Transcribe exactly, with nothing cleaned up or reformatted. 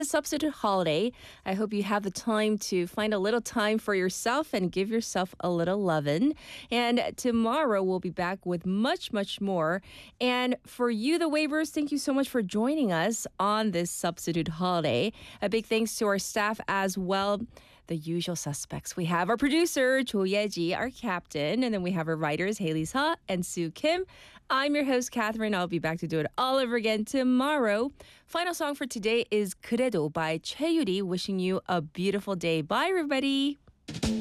substitute holiday. I hope you have the time to find a little time for yourself and give yourself a little lovin'. And tomorrow we'll be back with much, much more. And for you, the Wavers, thank you so much for joining us on this substitute holiday. A big thanks to our staff as well. The usual suspects. We have our producer, Cho Yeji, our captain, and then we have our writers, Haley Seo and Sue Kim. I'm your host, Catherine. I'll be back to do it all over again tomorrow. Final song for today is 그래도 by Chae Yuri, wishing you a beautiful day. Bye, everybody.